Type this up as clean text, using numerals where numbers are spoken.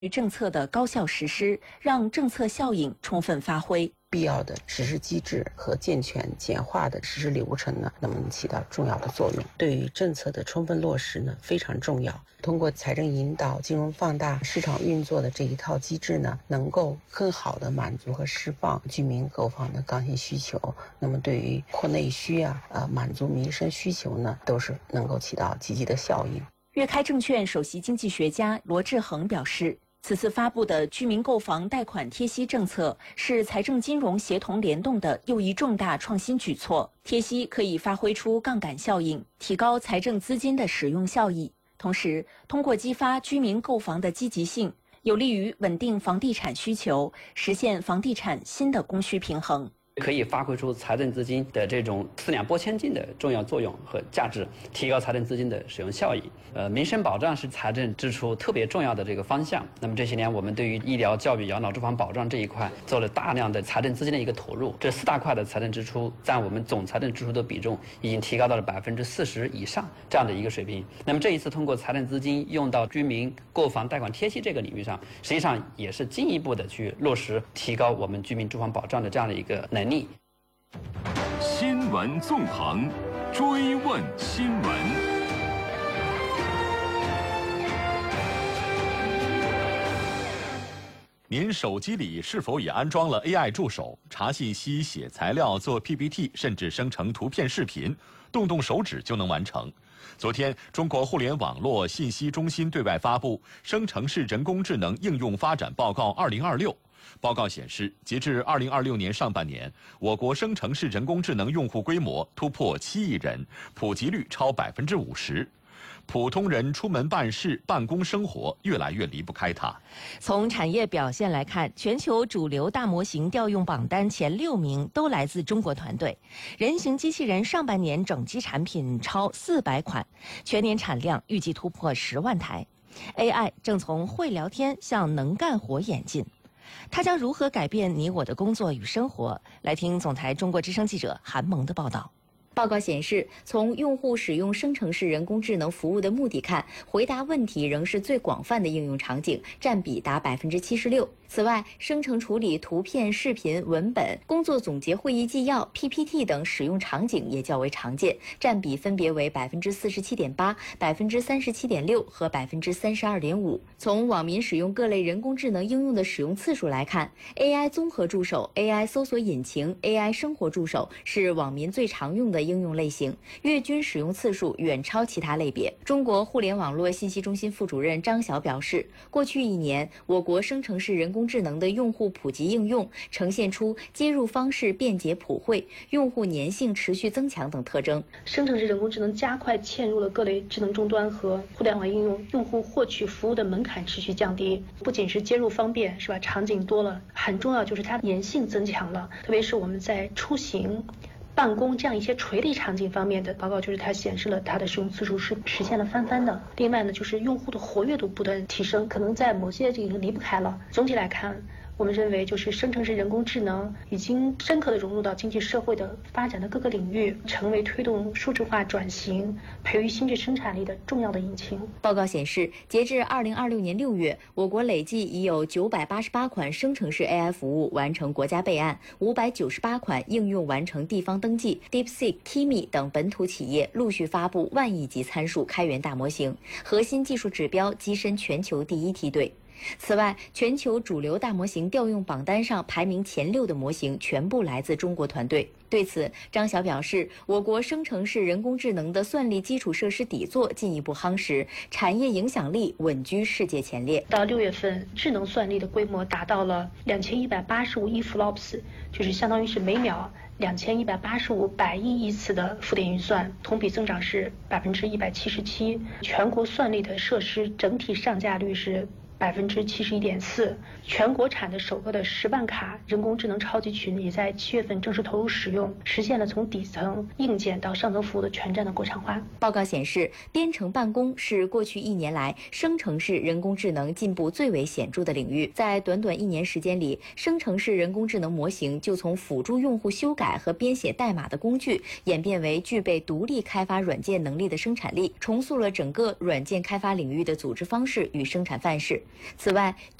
政策的高效实施，让政策效应充分发挥。 必要的实施机制和健全简化的实施流程呢，能起到重要的作用。对于政策的充分落实呢，非常重要。通过财政引导、金融放大、市场运作的这一套机制呢，能够更好地满足和释放居民购房的刚性需求。那么对于扩内需满足民生需求呢，都是能够起到积极的效应。 粤开证券首席经济学家罗志恒表示，此次发布的居民购房贷款贴息政策是财政金融协同联动的又一重大创新举措。贴息可以发挥出杠杆效应，提高财政资金的使用效益，同时通过激发居民购房的积极性，有利于稳定房地产需求，实现房地产新的供需平衡。 可以发挥出财政资金的这种四两拨千斤的重要作用和价值，提高财政资金的使用效益。民生保障是财政支出特别重要的这个方向。那么这些年，我们对于医疗、教育、养老、住房保障这一块做了大量的财政资金的一个投入。这4大块的财政支出占我们总财政支出的比重已经提高到了40%以上这样的一个水平。那么这一次通过财政资金用到居民购房贷款贴息这个领域上，实际上也是进一步的去落实提高我们居民住房保障的这样的一个能力。 新闻纵横，追问新闻。您手机里是否也安装了 AI 助手？查信息、写材料、做 PPT， 甚至生成图片、视频，动手指就能完成。昨天，中国互联网络信息中心对外发布《生成式人工智能应用发展报告2026》。报告显示，截至2026年上半年，我国生成式人工智能用户规模突破7亿人，普及率超50%。普通人出门办事、办公生活越来越离不开它。 从产业表现来看，全球主流大模型调用榜单前6名都来自中国团队。人形机器人上半年整机产品超400款，全年产量预计突破10万台。AI 正从会聊天向能干活演进。它将如何改变你我的工作与生活？来听总台中国之声记者韩萌的报道。 报告显示，从用户使用生成式人工智能服务的目的看，回答问题仍是最广泛的应用场景，占比达76%。此外，生成处理图片、视频、文本、工作总结、会议纪要、PPT 等使用场景也较为常见，占比分别为47.8%、37.6%和32.5%。从网民使用各类人工智能应用的使用次数来看 ，AI 综合助手、AI 搜索引擎、AI 生活助手是网民最常用的应用类型，月均使用次数远超其他类别。中国互联网络信息中心副主任张晓表示，过去1年，我国生成式人工智能的用户普及应用呈现出接入方式便捷普惠、用户粘性持续增强等特征。 生成式人工智能加快嵌入了各类智能终端和互联网应用，用户获取服务的门槛持续降低。不仅是接入方便，是吧？场景多了，很重要就是它粘性增强了，特别是我们在出行、办公这样一些垂类场景方面的报告，就是它显示了它的使用次数是实现了翻番的。另外呢，就是用户的活跃度不断提升，可能在某些这个离不开了。总体来看，我们认为就是生成式人工智能已经深刻地融入到经济社会的发展的各个领域，成为推动数字化转型、培育新质生产力的重要的引擎。 报告显示，截至2026年6月，我国累计已有988款生成式 AI 服务完成国家备案，598款应用完成地方登记。DeepSeek、Kimi 等本土企业陆续发布万亿级参数开源大模型，核心技术指标跻身全球第1梯队。此外，全球主流大模型调用榜单上排名前6的模型全部来自中国团队。对此，张晓表示，我国生成式人工智能的算力基础设施底座进一步夯实，产业影响力稳居世界前列。 到6月份，智能算力的规模达到了2185亿 flops， 就是相当于是每秒2185百亿亿次的浮点运算，同比增长是177%。全国算力的设施整体上架率是71.4%，全国产的首个的10万卡人工智能超级群也在7月份正式投入使用，实现了从底层硬件到上层服务的全站的国产化。 报告显示，编程办公是过去1年来生成式人工智能进步最为显著的领域。在短短1年时间里，生成式人工智能模型就从辅助用户修改和编写代码的工具，演变为具备独立开发软件能力的生产力，重塑了整个软件开发领域的组织方式与生产范式。 此外，